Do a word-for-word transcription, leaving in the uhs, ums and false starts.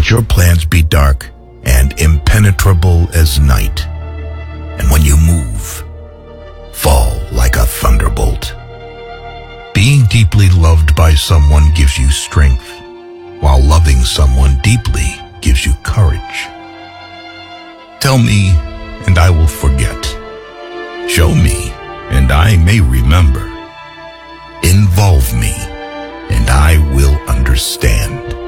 Let your plans be dark and impenetrable as night. And when you move, fall like a thunderbolt. Being deeply loved by someone gives you strength, while loving someone deeply gives you courage. Tell me, and I will forget. Show me, and I may remember. Involve me, and I will understand.